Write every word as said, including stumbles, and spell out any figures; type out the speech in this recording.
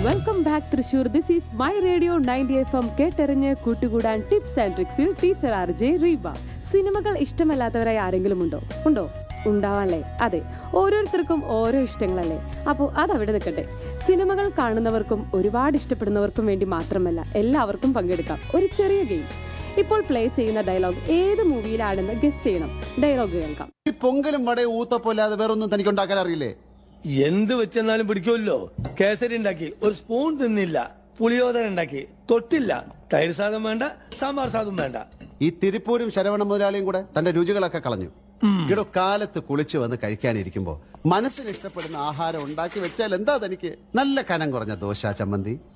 Welcome back Thrissur. This is my radio ninety F M. കേട്ടെറിഞ്ഞ് കൂട്ടുകൂടാൻ tips and ട്രിക്സിൽ teacher R J Reeba. സിനിമകൾ ഇഷ്ടമല്ലാത്തവരായി ആരെങ്കിലും ഉണ്ടോ? ഉണ്ടോ? ഉണ്ടാവാല്ലേ? അതെ, ഓരോരുത്തർക്കും ഓരോ ഇഷ്ടങ്ങളല്ലേ. അപ്പോൾ അതവിടെ നിൽക്കട്ടെ. സിനിമകൾ കാണുന്നവർക്കും ഒരുപാട് ഇഷ്ടപ്പെടുന്നവർക്കും വേണ്ടി മാത്രമല്ല, എല്ലാവർക്കും പങ്കെടുക്കാം. ഒരു ചെറിയ ഗെയിം. ഇപ്പോൾ പ്ലേ ചെയ്യുന്ന ഡയലോഗ് ഏത് മൂവിയിലാണെന്ന് ഗസ് ചെയ്യണം. ഡയലോഗ് കേൾക്കാം. ഈ പൊങ്കലും വടയും ഊത്തപ്പോല്ലാതെ വേറൊന്നും തനിക്ക് ഉണ്ടാക്കാൻ അറിയില്ലേ? എന്ത് വെച്ചെന്നാലും പിടിക്കുമല്ലോ. കേസരി ഉണ്ടാക്കി ഒരു സ്പൂൺ തിന്നില്ല. പുളിയോദര ഉണ്ടാക്കി തൊട്ടില്ല. തൈര് സാധം വേണ്ട, സാമ്പാർ സാധം വേണ്ട. ഈ തിരുപ്പൂരും ശരവണ മുതലാളിയും കൂടെ തന്റെ രുചികളൊക്കെ കളഞ്ഞു. ഇവിടെ കാലത്ത് കുളിച്ചു വന്ന് കഴിക്കാനിരിക്കുമ്പോ മനസ്സിന് ഇഷ്ടപ്പെടുന്ന ആഹാരം ഉണ്ടാക്കി വെച്ചാൽ എന്താ തനിക്ക്? നല്ല കനം കുറഞ്ഞ ദോശ, ചമ്മന്തി,